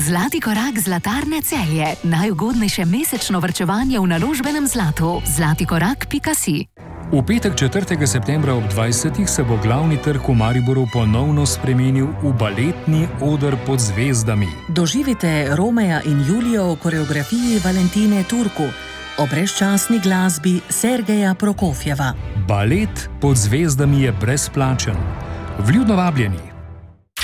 Zlati korak Zlatarne Celje. Najugodnejše mesečno varčevanje v naložbenem zlatu. zlatikorak.si. V petek 4. septembra ob 20. se bo glavni trg v Mariboru ponovno spremenil v baletni oder pod zvezdami. Doživite Romeja in Julijo v koreografiji Valentine Turku, o brezčasni glasbi Sergeja Prokofjeva. Balet pod zvezdami je brezplačen. Vljudno vabljeni!